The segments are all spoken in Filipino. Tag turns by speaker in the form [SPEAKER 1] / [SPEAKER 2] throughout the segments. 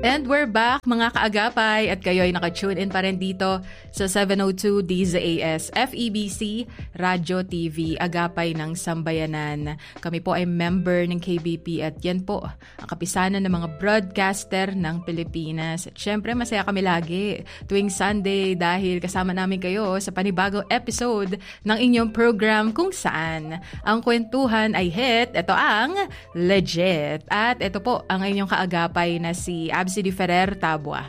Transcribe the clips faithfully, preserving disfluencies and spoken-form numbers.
[SPEAKER 1] And we're back mga kaagapay at kayo ay nakatune in pa rin dito sa seven oh two D Z A S F E B C Radio T V, Agapay ng Sambayanan. Kami po ay member ng K B P at yan po ang kapisanan ng mga broadcaster ng Pilipinas. At syempre masaya kami lagi tuwing Sunday dahil kasama namin kayo sa panibagong episode ng inyong program kung saan ang kwentuhan ay hit. Ito ang Legit. At ito po ang inyong kaagapay na si Abs si Ferrer Tabua.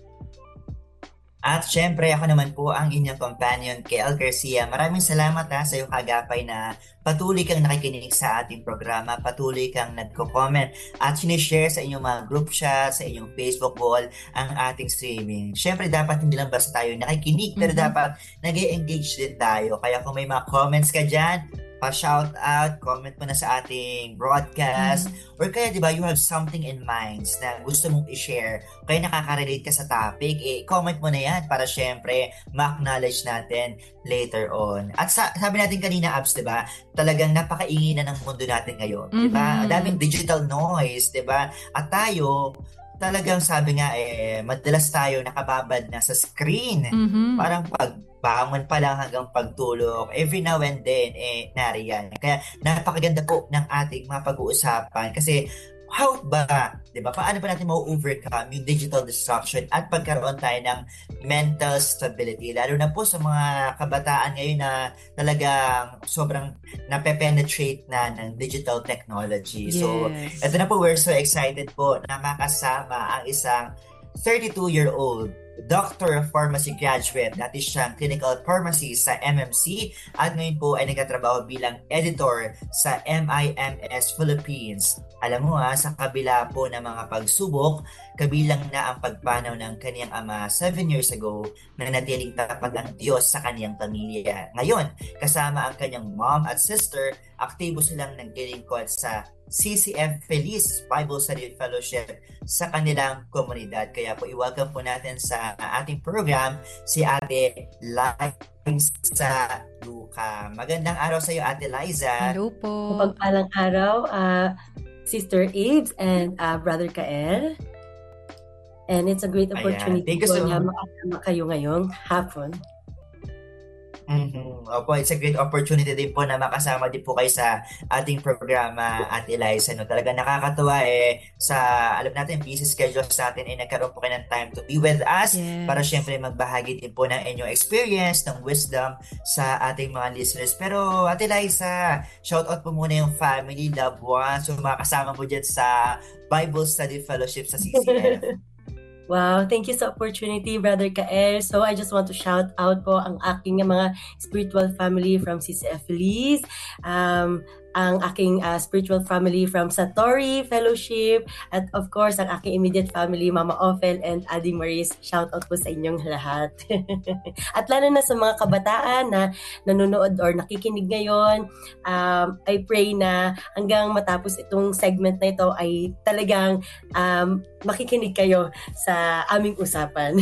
[SPEAKER 2] At syempre, ako naman po ang inyong companion, K L Garcia. Maraming salamat ha, sa iyong kagapay na patuloy kang nakikinig sa ating programa, patuloy kang nagko-comment at sinishare sa inyong mga group chat, sa inyong Facebook wall, ang ating streaming. Syempre, dapat hindi lang basta tayo nakikinig, pero mm-hmm. dapat nag-e-engage din tayo. Kaya kung may mga comments ka dyan, pa-shout out, comment mo na sa ating broadcast, mm-hmm. or kaya diba you have something in mind na gusto mong i-share, kaya nakaka-relate ka sa topic, eh, comment mo na yan para syempre ma-acknowledge natin later on. At sa, sabi natin kanina, Abs, diba, talagang napakaingay na ng mundo natin ngayon, mm-hmm. diba? Daming digital noise, diba? At tayo, talagang sabi nga, eh, madalas tayo nakababad na sa screen. Mm-hmm. Parang pag bangon pa lang hanggang pagtulog, every now and then, eh, nariyan. Kaya napakaganda po ng ating mga pag-uusapan kasi how ba, di ba, paano ba natin ma-overcome yung digital distraction at pagkaroon tayo ng mental stability, lalo na po sa mga kabataan ngayon na talagang sobrang nape-penetrate na ng digital technology. Yes. So, ito na po, we're so excited po na makasama ang isang thirty-two-year-old Doctor of Pharmacy graduate. Dati siyang clinical pharmacist sa M M C at ngayon po ay nagtatrabaho bilang editor sa M I M S Philippines. Alam mo ha, sa kabila po ng mga pagsubok, kabilang na ang pagpanaw ng kaniyang ama seven years ago na natiling tapat ang Diyos sa kaniyang pamilya. Ngayon, kasama ang kanyang mom at sister, aktibo silang naglilingkod sa C C F Feliz Bible Study Fellowship sa kanilang komunidad. Kaya po i-welcome po natin sa ating program si Ate Liza Luca. Magandang araw sa iyo, Ate Liza.
[SPEAKER 1] Hello po.
[SPEAKER 3] Mapagpalang araw, uh, Sister Abe and uh, Brother Kael. And it's a great opportunity ko so na makasama kayo ngayong hapon.
[SPEAKER 2] Mm-hmm. Opo, it's a great opportunity din po na makasama din po kayo sa ating programa at Eliza. No? Talaga nakakatuwa eh sa, alam natin, busy schedule sa atin, eh nagkaroon po kayo ng time to be with us yes. para syempre magbahagi din po ng inyong experience, ng wisdom sa ating mga listeners. Pero at Eliza, shout out po muna yung family, loved ones, so makasama mo dyan sa Bible Study Fellowship sa C C F.
[SPEAKER 3] Wow, thank you sa opportunity, Brother Kael. So I just want to shout out po ang aking mga spiritual family from C C F Feliz, um, ang aking uh, spiritual family from Satori Fellowship, at of course, ang aking immediate family, Mama Ophel and Adi Maris. Shout out po sa inyong lahat. At lalo na sa mga kabataan na nanonood or nakikinig ngayon, um, I pray na hanggang matapos itong segment na ito ay talagang um, makikinig kayo sa aming usapan.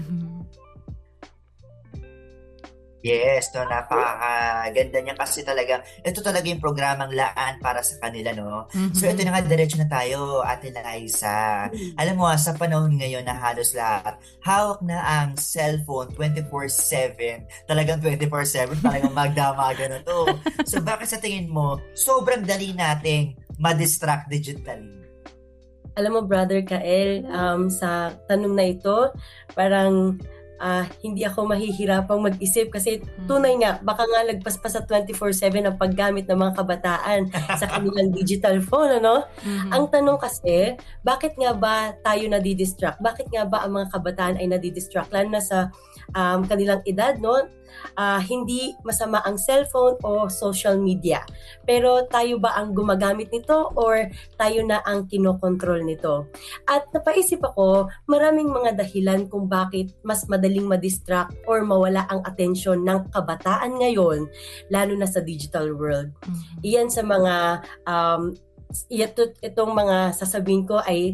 [SPEAKER 2] Yes, no, napakaganda niya kasi talaga, ito talaga yung programang laan para sa kanila, no? Mm-hmm. So ito na nga, diretso na tayo, Ate Liza. Mm-hmm. Alam mo, sa panahon ngayon na halos lahat, hawak na ang cellphone twenty-four seven. Talagang twenty-four seven, talagang magdamaga na to. So bakit sa tingin mo, sobrang dali nating ma-distract digitally?
[SPEAKER 3] Alam mo, Brother Kael, um, sa tanong na ito, parang Uh, hindi ako mahihirapang mag-isip kasi tunay nga, baka nga lagpas pa sa twenty-four seven ang paggamit ng mga kabataan sa kanilang digital phone, ano? Mm-hmm. Ang tanong kasi, bakit nga ba tayo nadidistract? Bakit nga ba ang mga kabataan ay nadidistract? Lalo na sa um, kanilang edad, no? Uh, hindi masama ang cellphone o social media. Pero tayo ba ang gumagamit nito or tayo na ang kinokontrol nito? At napaisip ako, maraming mga dahilan kung bakit mas madaling madistract or mawala ang atensyon ng kabataan ngayon, lalo na sa digital world. Mm-hmm. Iyan sa mga, um, ito, itong mga sasabihin ko ay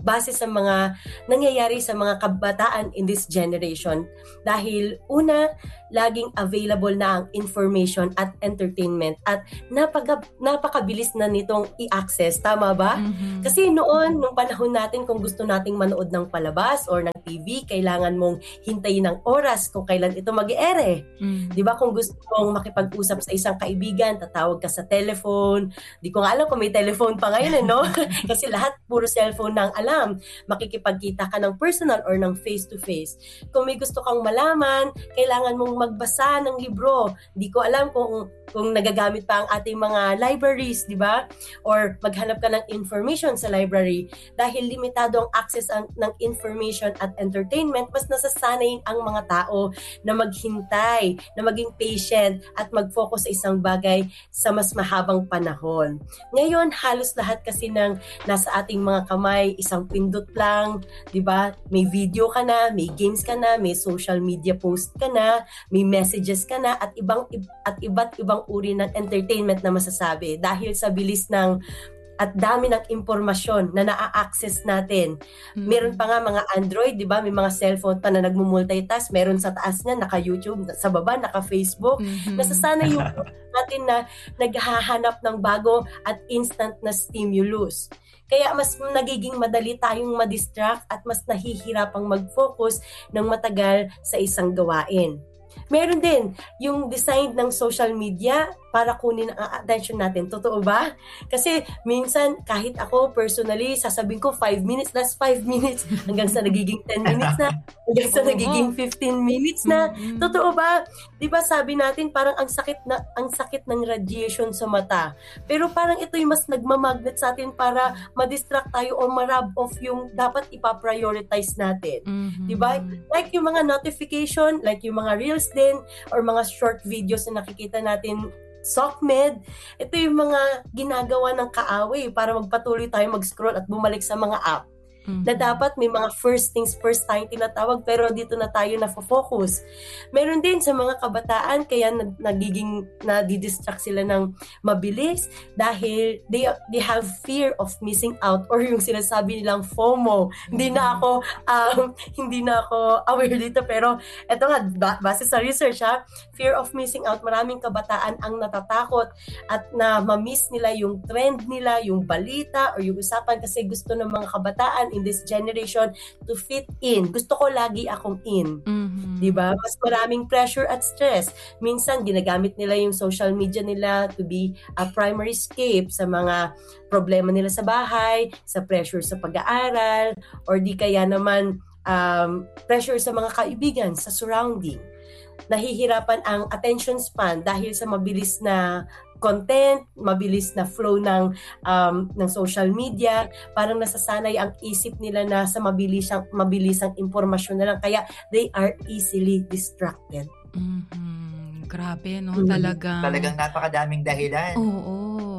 [SPEAKER 3] base sa mga nangyayari sa mga kabataan in this generation. Dahil una, laging available na ang information at entertainment at napaka, napakabilis na nitong i-access. Tama ba? Mm-hmm. Kasi noon, nung panahon natin, kung gusto nating manood ng palabas or ng T V, kailangan mong hintayin ng oras kung kailan ito mag-ere. Mm-hmm. Di ba? Kung gusto mong makipag-usap sa isang kaibigan, tatawag ka sa telephone. Di ko nga alam kung may telephone pa ngayon, eh, no? Kasi lahat puro cellphone na ang alam. Makikipagkita ka ng personal or ng face-to-face. Kung may gusto kang malaman, kailangan mong magbasa ng libro. Di ko alam kung kung nagagamit pa ang ating mga libraries, di ba? Or maghanap ka ng information sa library. Dahil limitado ang access ang, ng information at entertainment, mas nasasanay ang mga tao na maghintay, na maging patient at mag-focus sa isang bagay sa mas mahabang panahon. Ngayon, halos lahat kasi ng nasa ating mga kamay, isang pindot lang, di ba? May video ka na, may games ka na, may social media post ka na, may messages ka na, at ibang at iba't ibang uri ng entertainment na masasabi dahil sa bilis ng at dami ng impormasyon na naa-access natin. Mm-hmm. Meron pa nga mga Android, di ba? May mga cellphone pa na nagmumultitask. Meron sa taas niya, naka-YouTube, sa baba, naka-Facebook. Mm-hmm. Nasasanay yung natin na naghahanap ng bago at instant na stimulus. Kaya mas nagiging madali tayong madistract at mas nahihirapang mag-focus ng matagal sa isang gawain. Meron din yung design ng social media para kunin ang attention natin. Totoo ba? Kasi minsan, kahit ako personally, sasabihin ko five minutes, last five minutes, hanggang sa nagiging ten minutes na, hanggang sa nagiging fifteen minutes na. Totoo ba? Di ba sabi natin, parang ang sakit na ang sakit ng radiation sa mata. Pero parang ito yung mas nagmamagnet sa atin para ma-distract tayo o ma-rub off yung dapat ipa-prioritize natin. Mm-hmm. Di ba? Like yung mga notification, like yung mga reels din, or mga short videos na nakikita natin SOCMED, ito yung mga ginagawa ng kaaway para magpatuloy tayo mag-scroll at bumalik sa mga app. Mm-hmm. Na dapat may mga first things first tayong tinatawag, pero dito na tayo na-focus. Meron din sa mga kabataan, kaya nagiging nadidistract sila ng mabilis dahil they, they have fear of missing out, or yung sinasabi nilang FOMO. Mm-hmm. Hindi na ako um, hindi na ako aware dito, pero eto nga, base sa research ha, fear of missing out, maraming kabataan ang natatakot at na ma-miss nila yung trend nila, yung balita or yung usapan, kasi gusto ng mga kabataan in this generation to fit in. Gusto ko lagi akong in. Mm-hmm. Diba? Mas maraming pressure at stress. Minsan, ginagamit nila yung social media nila to be a primary escape sa mga problema nila sa bahay, sa pressure sa pag-aaral, or di kaya naman um, pressure sa mga kaibigan, sa surrounding. Nahihirapan ang attention span dahil sa mabilis na content, mabilis na flow ng um, ng social media, parang nasasanay ang isip nila na sa mabilisang mabilisang impormasyon na lang, kaya they are easily distracted.
[SPEAKER 1] Mm-hmm. Grabe, no? Mm-hmm. Talagang
[SPEAKER 2] talagang napakadaming dahilan.
[SPEAKER 1] Oo.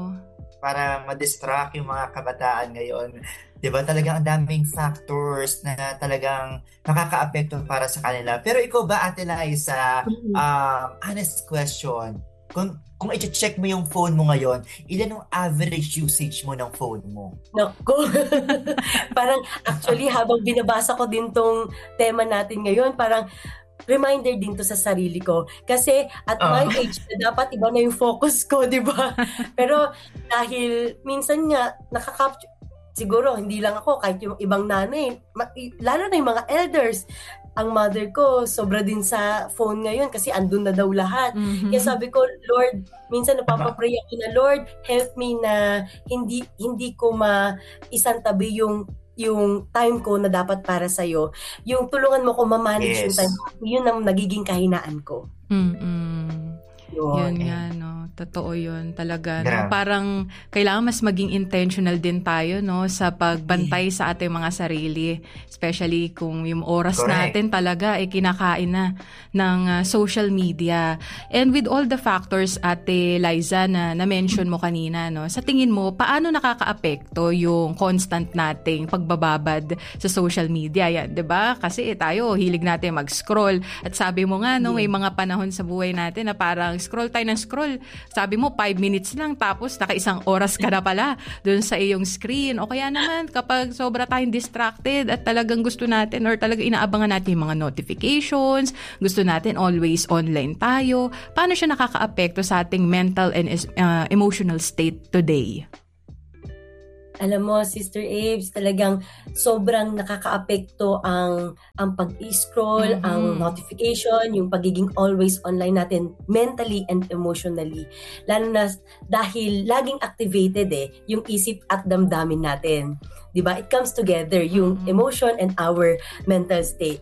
[SPEAKER 2] Para ma-distract yung mga kabataan ngayon. 'Di ba? Talagang ang daming factors na talagang nakakaapekto para sa kanila. Pero ikaw ba, Ate Liza, mm-hmm. um, honest question, kung kung i-check mo yung phone mo ngayon, ilan ang average usage mo ng phone mo?
[SPEAKER 3] Naku! Parang actually, habang binabasa ko din tong tema natin ngayon, parang reminder din to sa sarili ko. Kasi at uh. my age, dapat iba na yung focus ko, di ba? Pero dahil minsan nga, nakaka-capture, siguro hindi lang ako, kahit yung ibang nanay, lalo na yung mga elders, ang mother ko, sobra din sa phone ngayon kasi andun na daw lahat. Mm-hmm. Kaya sabi ko, Lord, minsan napapapray ako na, Lord, help me na hindi hindi ko maisantabi yung yung time ko na dapat para sa'yo. Yung tulungan mo ko ma-manage yes. yung time ko. Yun ang nagiging kahinaan ko.
[SPEAKER 1] Mm-mm. Yun nga, no? Totoo yun talaga. No? Parang kailangan mas maging intentional din tayo, no, sa pagbantay sa ating mga sarili. Especially kung yung oras Correct. natin talaga ay eh, kinakain na ng uh, social media. And with all the factors, Ate Liza, na na-mention mo kanina, no, sa tingin mo, paano nakakaapekto yung constant nating pagbababad sa social media? Yan, 'di ba? Kasi eh, tayo, hilig natin mag-scroll. At sabi mo nga, no, may mga panahon sa buhay natin na parang scroll tayo ng scroll. Sabi mo, five minutes lang, tapos naka-isang oras ka na pala dun sa iyong screen. O kaya naman, kapag sobra tayong distracted at talagang gusto natin or talagang inaabangan natin yung mga notifications, gusto natin always online tayo, paano siya nakaka-apekto sa ating mental and uh, emotional state today?
[SPEAKER 3] Alam mo, Sister Aves, talagang sobrang nakaka-apekto ang ang pag-scroll, mm-hmm. ang notification, yung pagiging always online natin mentally and emotionally. Lalo na dahil laging activated eh, yung isip at damdamin natin. 'Di ba? It comes together, yung mm-hmm. emotion and our mental state.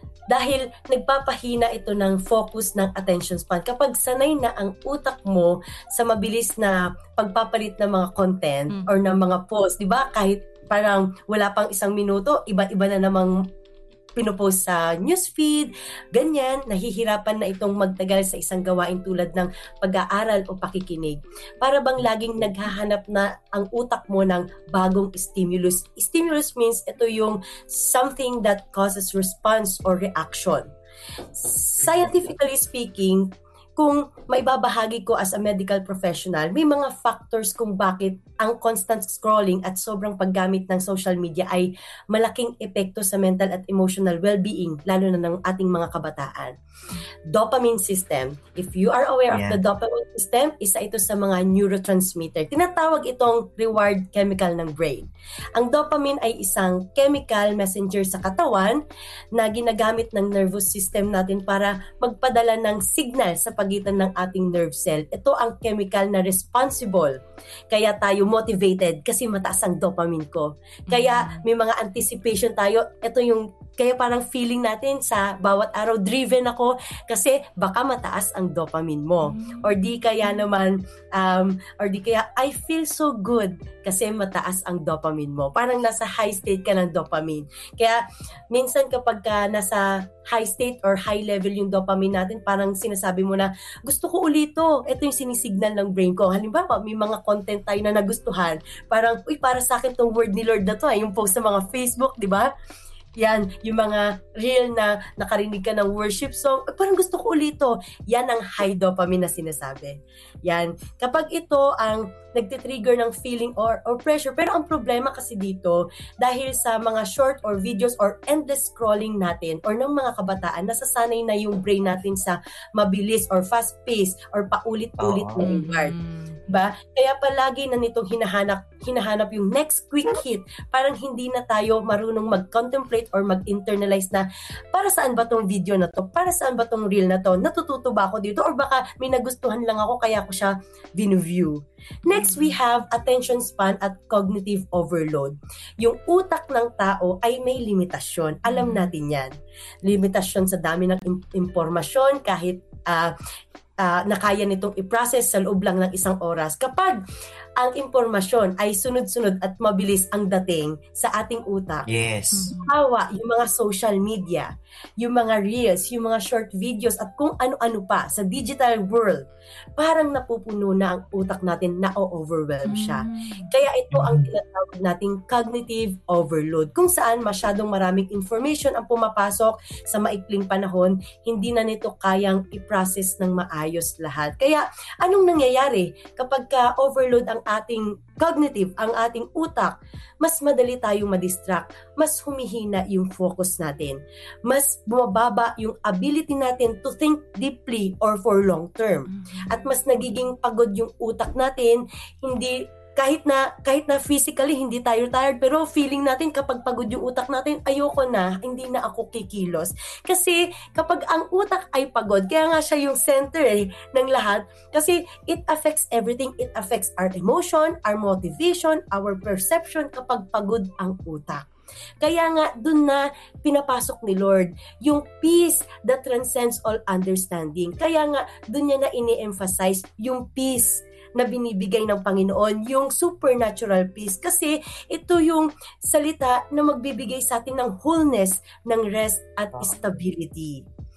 [SPEAKER 3] Dahil nagpapahina ito ng focus ng attention span. Kapag sanay na ang utak mo sa mabilis na pagpapalit ng mga content mm. or ng mga post, di ba? Kahit parang wala pang isang minuto, iba-iba na namang pinopost sa newsfeed, ganyan, nahihirapan na itong magtagal sa isang gawain tulad ng pag-aaral o pakikinig. Para bang laging naghahanap na ang utak mo ng bagong stimulus. Stimulus means ito yung something that causes response or reaction. Scientifically speaking, kung may babahagi ko as a medical professional, may mga factors kung bakit ang constant scrolling at sobrang paggamit ng social media ay malaking epekto sa mental at emotional well-being, lalo na ng ating mga kabataan. Dopamine system. If you are aware yeah. of the dopamine system, isa ito sa mga neurotransmitter. Tinatawag itong reward chemical ng brain. Ang dopamine ay isang chemical messenger sa katawan na ginagamit ng nervous system natin para magpadala ng signal sa pagitan ng ating nerve cell. Ito ang chemical na responsible. Kaya tayo motivated kasi mataas ang dopamine ko. Kaya may mga anticipation tayo. Ito yung kaya parang feeling natin sa bawat araw, driven ako kasi baka mataas ang dopamine mo. Or di kaya naman, um, or di kaya, I feel so good kasi mataas ang dopamine mo. Parang nasa high state ka ng dopamine. Kaya minsan kapag ka nasa high state or high level yung dopamine natin, parang sinasabi mo na, gusto ko ulito. Ito yung sinisignal ng brain ko. Halimbawa, may mga content tayo na nagustuhan. Parang, uy, para sa akin tong word ni Lord na to. Eh. Yung post sa mga Facebook, di ba? Yan, yung mga real na nakarinig ka ng worship song, eh, parang gusto ko ulito. Yan ang high dopamine na sinasabi. Yan. Kapag ito ang nagtitrigger ng feeling or, or pressure. Pero ang problema kasi dito, dahil sa mga short or videos or endless scrolling natin or ng mga kabataan, nasasanay na yung brain natin sa mabilis or fast-paced or paulit-ulit na oh. reward. Ba? Kaya palagi na nitong hinahanap, hinahanap yung next quick hit. Parang hindi na tayo marunong mag-contemplate or mag-internalize na para saan ba tong video na to? Para saan ba tong reel na to? Natututo ba ako dito? Or baka may nagustuhan lang ako kaya ko siya view. Next, we have attention span at cognitive overload. Yung utak ng tao ay may limitasyon. Alam natin yan. Limitasyon sa dami ng impormasyon kahit uh, uh, na kaya nitong i-process sa loob lang ng isang oras. Kapag ang impormasyon ay sunod-sunod at mabilis ang dating sa ating utak.
[SPEAKER 2] Yes.
[SPEAKER 3] Hawa, yung mga social media, yung mga reels, yung mga short videos at kung ano-ano pa sa digital world, parang napupuno na ang utak natin, na-overwhelm siya. Kaya ito ang tinatawag nating cognitive overload, kung saan masyadong maraming information ang pumapasok sa maikling panahon, hindi na nito kayang i-process ng maayos lahat. Kaya anong nangyayari kapag ka overload ang ating cognitive, ang ating utak, mas madali tayong madistract, mas humihina yung focus natin, mas bumababa yung ability natin to think deeply or for long term. At mas nagiging pagod yung utak natin, hindi kahit na kahit na physically hindi tayo tired, pero feeling natin kapag pagod yung utak natin, ayoko na, hindi na ako kikilos. Kasi kapag ang utak ay pagod, kaya nga siya yung center eh, ng lahat, kasi it affects everything. It affects our emotion, our motivation, our perception kapag pagod ang utak. Kaya nga, dun na pinapasok ni Lord yung peace that transcends all understanding. Kaya nga, dun niya na ini-emphasize yung peace na binibigay ng Panginoon, yung supernatural peace. Kasi ito yung salita na magbibigay sa atin ng wholeness, ng rest at stability.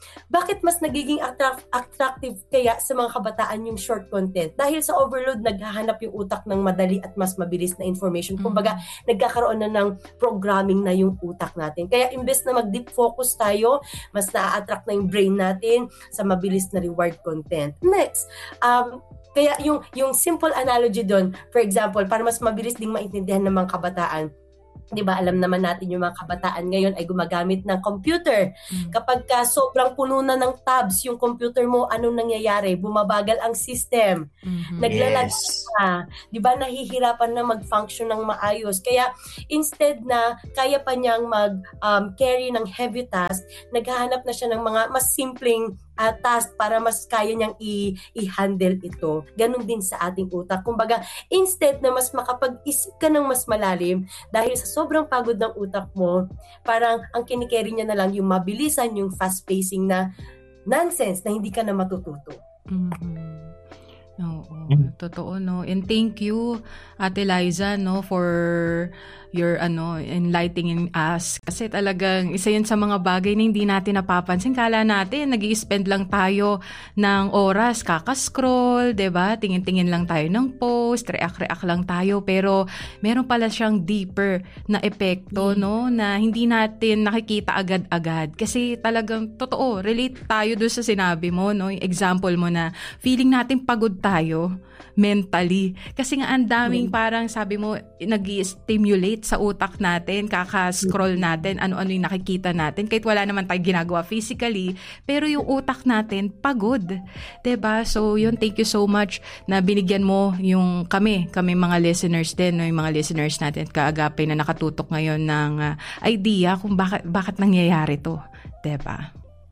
[SPEAKER 3] Bakit mas nagiging attract- attractive kaya sa mga kabataan yung short content? Dahil sa overload, naghahanap yung utak ng madali at mas mabilis na information. Kumbaga, mm-hmm. nagkakaroon na ng programming na yung utak natin. Kaya imbes na mag-deep focus tayo, mas na-attract na yung brain natin sa mabilis na reward content. Next, um, kaya yung, yung simple analogy doon, for example, para mas mabilis ding maintindihan ng mga kabataan, di ba, alam naman natin yung mga kabataan ngayon ay gumagamit ng computer. Mm. Kapag ka sobrang puno na ng tabs yung computer mo, anong nangyayari? Bumabagal ang system. Mm-hmm. Naglalag
[SPEAKER 2] Yes.
[SPEAKER 3] ka. Di ba, nahihirapan na mag-function ng maayos. Kaya instead na kaya pa niyang mag-carry um, ng heavy task, naghahanap na siya ng mga mas simpleng Uh, task para mas kaya niyang i- i-handle ito. Ganon din sa ating utak. Kumbaga, instead na mas makapag-isip ka ng mas malalim, dahil sa sobrang pagod ng utak mo, parang ang kinikerry niya na lang yung mabilisan, yung fast-pacing na nonsense na hindi ka na matututo.
[SPEAKER 1] Mm-hmm. Oo, mm-hmm. Totoo, no? And thank you, Ate Liza, no, for your ano enlightening us, kasi talagang isa yun sa mga bagay na hindi natin napapansin. Kala natin nag-i-spend lang tayo ng oras kaka-scroll, 'di ba? Tingin-tingin lang tayo ng post, react-react lang tayo, pero meron pala siyang deeper na epekto, no, na hindi natin nakikita agad-agad. Kasi talagang totoo, relate tayo doon sa sinabi mo, no, yung example mo na feeling natin pagod tayo mentally. Kasi nga ang daming parang sabi mo nag-i-stimulate sa utak natin, kaka-scroll natin, ano-ano yung nakikita natin kahit wala naman tayong ginagawa physically, pero yung utak natin pagod. 'Di ba? So yun, thank you so much na binigyan mo yung kami, kami mga listeners din, no, yung mga listeners natin kaagapay na nakatutok ngayon ng uh, idea kung bakit bakit nangyayari 'to, 'di ba?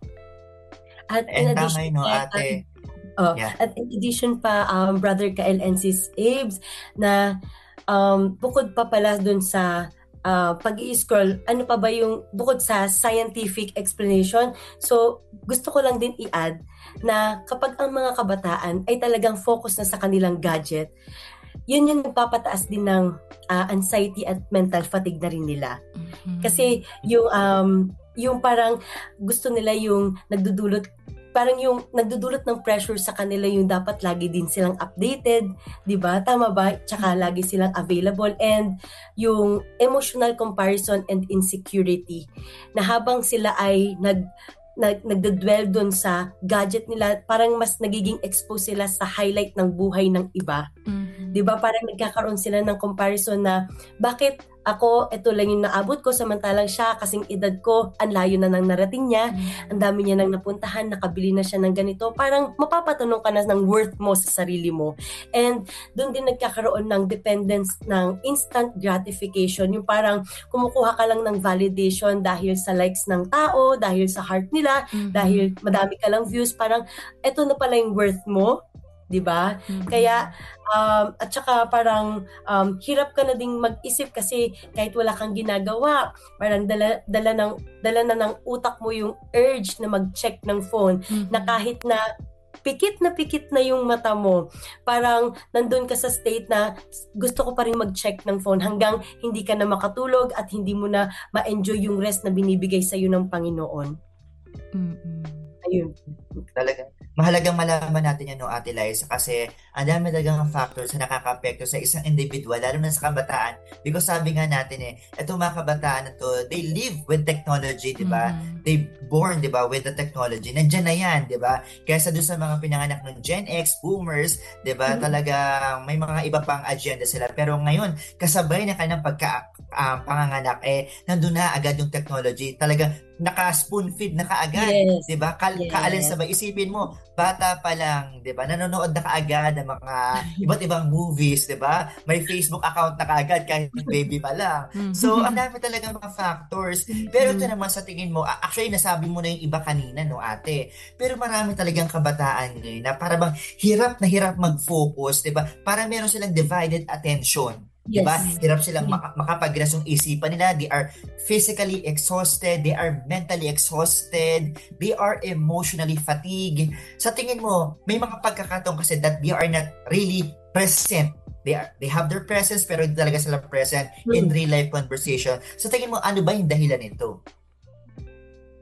[SPEAKER 3] At in addition,
[SPEAKER 2] no, ate.
[SPEAKER 3] Oh, yeah. At in addition pa, um, Brother Kael and Sis Abe's, na um, bukod pa pala dun sa uh, pag-i-scroll, ano pa ba yung bukod sa scientific explanation? So, gusto ko lang din i-add na kapag ang mga kabataan ay talagang focus na sa kanilang gadget, yun yung nagpapataas din ng uh, anxiety at mental fatigue na rin nila. Mm-hmm. Kasi yung, um, yung parang gusto nila yung nagdudulot, parang yung nagdudulot ng pressure sa kanila yung dapat lagi din silang updated, di ba? Tama ba? Tsaka lagi silang available, and yung emotional comparison and insecurity na habang sila ay nag nag nagdedwell doon sa gadget nila, parang mas nagiging exposed sila sa highlight ng buhay ng iba. Mm-hmm. 'Di ba? Parang nagkakaroon sila ng comparison na bakit ako, ito lang yung naabot ko, samantalang siya, kasing edad ko, ang layo na nang narating niya, ang dami niya nang napuntahan, nakabili na siya ng ganito. Parang mapapatanong ka na ng worth mo sa sarili mo. And doon din nagkakaroon ng dependence ng instant gratification. Yung parang kumukuha ka lang ng validation dahil sa likes ng tao, dahil sa heart nila, mm-hmm. dahil madami ka lang views. Parang ito na pala yung worth mo. Diba? Mm-hmm. Kaya um, at saka parang um, hirap ka na ding mag-isip kasi kahit wala kang ginagawa, parang dala, dala, ng, dala na ng utak mo yung urge na mag-check ng phone, mm-hmm. na kahit na pikit na pikit na yung mata mo, parang nandun ka sa state na gusto ko pa rin mag-check ng phone hanggang hindi ka na makatulog at hindi mo na ma-enjoy yung rest na binibigay sa'yo ng Panginoon.
[SPEAKER 1] Mm-hmm.
[SPEAKER 3] Ayun.
[SPEAKER 2] Talagang mahalagang malaman natin yan, no, Ate Liza, kasi ang dami talagang factors na nakaka-apekto sa isang individual, lalo na sa kabataan. Because sabi nga natin eh, itong mga kabataan na to, they live with technology, di ba? Mm-hmm. They born, di ba, with the technology. Nandiyan na yan, di ba? Kaysa doon sa mga pinanganak ng Gen X, Boomers, di ba, mm-hmm. talagang may mga iba pang agenda sila. Pero ngayon, kasabay na kanilang pagka um, panganganak, eh, nandun na agad yung technology. Talagang naka-spoon feed na kaagad, yes. 'di ba? Ka- yes. Kaalin sabay, isipin mo, bata pa lang, 'di ba? Nanonood na kaagad ng mga iba't ibang movies, 'di ba? May Facebook account na kaagad kahit baby pa lang. So, ang dami talaga mga factors. Pero ito naman sa tingin mo, actually nasabi mo na yung iba kanina, no, ate. Pero marami talagang kabataan ngayon na para bang hirap na hirap mag-focus, 'di ba? Para meron silang divided attention.
[SPEAKER 3] Yes.
[SPEAKER 2] Diba? Hirap silang mak- makapag-rest yung isipan nila. They are physically exhausted. They are mentally exhausted. They are emotionally fatigued. Sa tingin mo, may mga pagkakataon kasi that they are not really present. They are, they have their presence pero hindi talaga sila present mm. in real life conversation. Sa tingin mo, ano ba yung dahilan nito?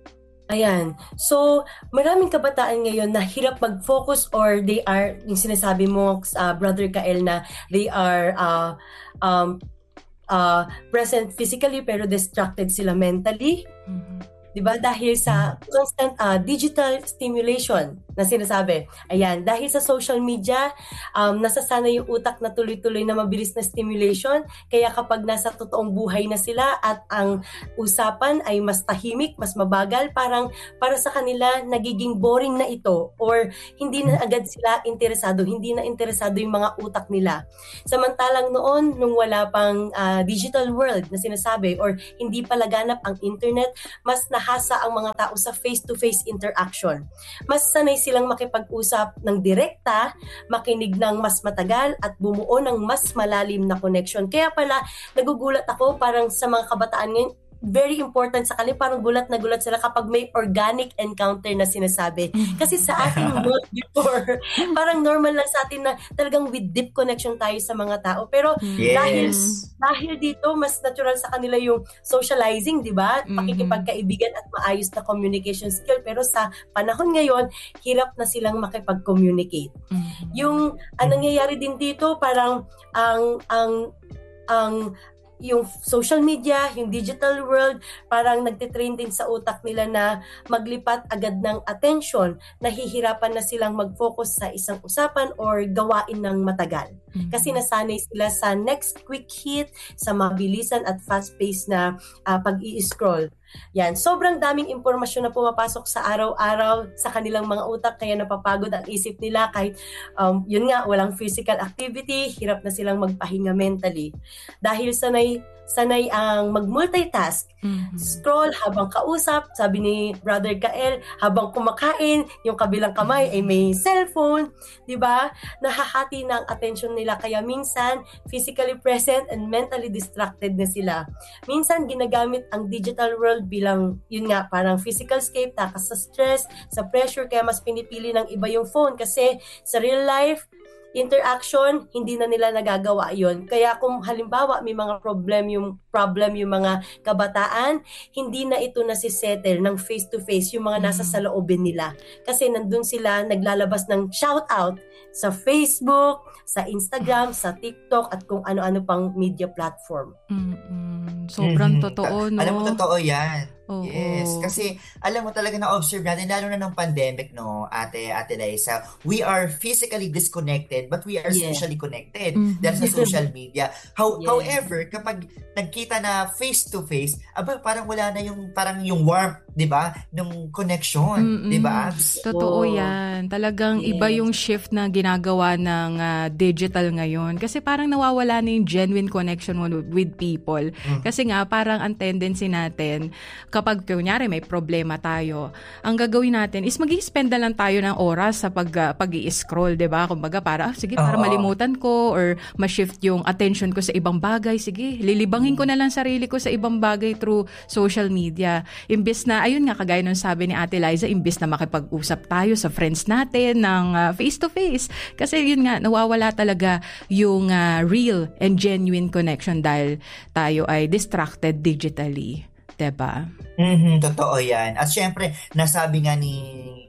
[SPEAKER 3] Ayan. So, maraming kabataan ngayon na hirap mag-focus or they are, yung sinasabi mo, uh, Brother Kael, na they are uh, um, uh, present physically pero distracted sila mentally. Mm-hmm. Diba? Dahil sa constant uh, digital stimulation na sinasabi. Ayan, dahil sa social media, um, nasasanay yung utak na tuloy-tuloy na mabilis na stimulation. Kaya kapag nasa totoong buhay na sila at ang usapan ay mas tahimik, mas mabagal, parang para sa kanila nagiging boring na ito or hindi na agad sila interesado, hindi na interesado yung mga utak nila. Samantalang noon, nung wala pang uh, digital world na sinasabi or hindi pa laganap ang internet, mas nahasa ang mga tao sa face-to-face interaction. Mas sanay silang makipag-usap ng direkta, makinig ng mas matagal at bumuo ng mas malalim na connection. Kaya pala, nagugulat ako parang sa mga kabataan ngayon, very important sa kanila, parang gulat na gulat sila kapag may organic encounter na sinasabi. Kasi sa ating world before, parang normal lang sa atin na talagang with deep connection tayo sa mga tao. Pero
[SPEAKER 2] yes.
[SPEAKER 3] dahil dahil dito, mas natural sa kanila yung socializing, di ba? Pakikipagkaibigan at maayos na communication skill. Pero sa panahon ngayon, hirap na silang makipag-communicate. Mm-hmm. Yung ang nangyayari din dito, parang ang ang ang yung social media, yung digital world, parang nagtitrain din sa utak nila na maglipat agad ng attention, nahihirapan na silang mag-focus sa isang usapan or gawain ng matagal. Mm-hmm. Kasi nasanay sila sa next quick hit, sa mabilisan at fast-paced na uh, pag-i-scroll. Yan, sobrang daming impormasyon na pumapasok sa araw-araw sa kanilang mga utak, kaya napapagod ang isip nila kahit um, yun nga, walang physical activity, hirap na silang magpahinga mentally. Dahil sanay sanay ang mag-multitask, mm-hmm. scroll habang kausap, sabi ni Brother Kael, habang kumakain, yung kabilang kamay ay may cellphone, di ba? Nahahati na ang attention nila, kaya minsan physically present and mentally distracted na sila. Minsan ginagamit ang digital world bilang, yun nga, parang physical escape, takas sa stress, sa pressure, kaya mas pinipili ng iba yung phone kasi sa real life, interaction, hindi na nila nagagawa yon. Kaya kung halimbawa may mga problem yung problem yung mga kabataan, hindi na ito nasisettle ng face-to-face yung mga nasa saloobin nila. Kasi nandun sila naglalabas ng shout-out sa Facebook, sa Instagram, sa TikTok, at kung ano-ano pang media platform.
[SPEAKER 1] Mm-hmm. Sobrang mm-hmm. totoo, no?
[SPEAKER 2] Alam mo, totoo yan.
[SPEAKER 1] Oh,
[SPEAKER 2] yes,
[SPEAKER 1] oh.
[SPEAKER 2] Kasi alam mo talaga na-observe natin, lalo na ng pandemic, no, ate, ate Liza, we are physically disconnected but we are yeah. socially connected mm-hmm. dahil sa social media. How, yeah. However, kapag nagkita na face-to-face, aba, parang wala na yung, parang yung warmth, di ba, ng connection, mm-hmm. di ba?
[SPEAKER 1] Totoo oh. yan. Talagang yes. iba yung shift na ginagawa ng uh, digital ngayon. Kasi parang nawawala na yung genuine connection mo with people. Mm-hmm. Kasi nga, parang ang tendency natin, kapag kunyari may problema tayo, ang gagawin natin is mag-i-spend na lang tayo ng oras sa pag, uh, pag-i-scroll, diba? Kumbaga, para, ah, sige, para uh-huh. malimutan ko or ma-shift yung attention ko sa ibang bagay. Sige, lilibangin ko na lang sarili ko sa ibang bagay through social media. Imbes na, ayun nga, kagaya nung sabi ni Ate Liza, imbes na makipag-usap tayo sa friends natin ng uh, face-to-face. Kasi yun nga, nawawala talaga yung uh, real and genuine connection dahil tayo ay distracted digitally. Diba?
[SPEAKER 2] Mm-hmm, totoo yan. At syempre, nasabi nga ni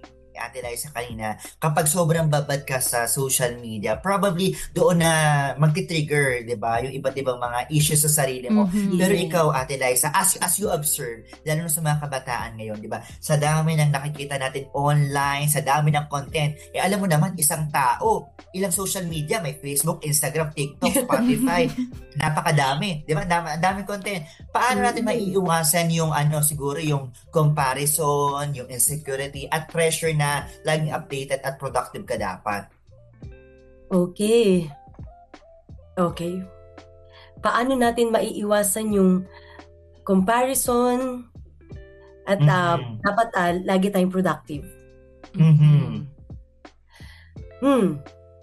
[SPEAKER 2] Ate Liza kanina, kapag sobrang babad ka sa social media, probably doon na magti-trigger, di ba? Yung iba't ibang mga issues sa sarili mo. Mm-hmm. Pero ikaw, Ate Liza, as, as you observe, lalo na sa mga kabataan ngayon, di ba? Sa dami ng nakikita natin online, sa dami ng content, eh alam mo naman, isang tao, ilang social media, may Facebook, Instagram, TikTok, Spotify, napakadami, di ba? Dami, daming content. Paano natin maiiwasan yung ano, siguro yung comparison, yung insecurity, at pressure na laging updated at productive ka dapat?
[SPEAKER 3] Okay. Okay. Paano natin maiiwasan yung comparison at mm-hmm. uh, dapat uh, lagi tayong productive?
[SPEAKER 2] Mm-hmm.
[SPEAKER 3] Hmm.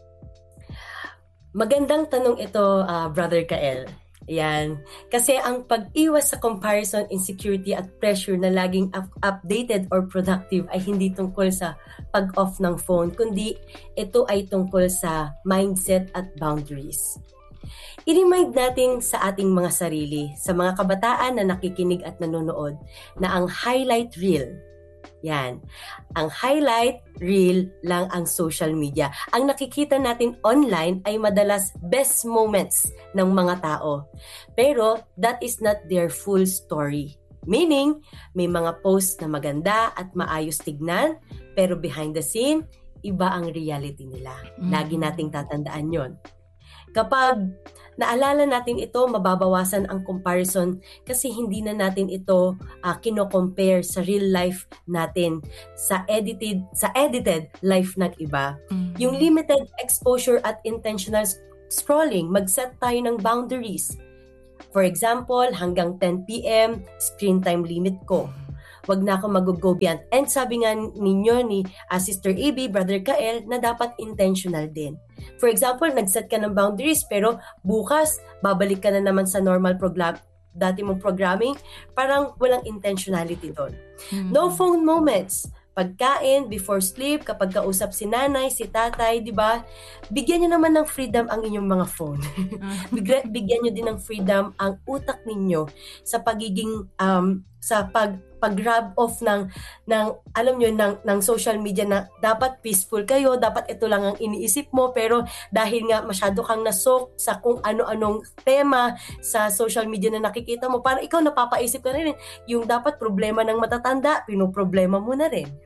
[SPEAKER 3] Magandang tanong ito, uh, Brother Kael. Yan. Kasi ang pag-iwas sa comparison, insecurity at pressure na laging up- updated or productive ay hindi tungkol sa pag-off ng phone, kundi ito ay tungkol sa mindset at boundaries. I-remind natin sa ating mga sarili, sa mga kabataan na nakikinig at nanonood, na ang highlight reel Yan. Ang highlight reel lang ang social media. Ang nakikita natin online ay madalas best moments ng mga tao. Pero that is not their full story. Meaning, may mga posts na maganda at maayos tignan, pero behind the scene, iba ang reality nila. Lagi nating tatandaan yon. Kapag naalala natin ito, mababawasan ang comparison kasi hindi na natin ito uh, kino-compare sa real life natin sa edited sa edited life ng iba. Mm-hmm. Yung limited exposure at intentional scrolling, mag-set tayo ng boundaries. For example, hanggang ten p.m. screen time limit ko. Wag na ako mag-go beyond. And sabi nga ninyo ni uh, Sister A B, Brother Kael, na dapat intentional din. For example, nag-set ka ng boundaries pero bukas, babalik ka na naman sa normal program, dati mong programming, parang walang intentionality doon. Mm-hmm. No phone moments. Pagkain, before sleep, kapag kausap si nanay, si tatay, di ba? Bigyan nyo naman ng freedom ang inyong mga phone. Bigyan nyo din ng freedom ang utak ninyo sa pagiging, um, sa pag pag-grab off ng ng alam niyo ng ng social media na dapat peaceful kayo, dapat ito lang ang iniisip mo, pero dahil nga masyado kang nasok sa kung ano-anong tema sa social media na nakikita mo, para ikaw napapaisip ka rin yung dapat problema ng matatanda, pinoproblema mo na rin.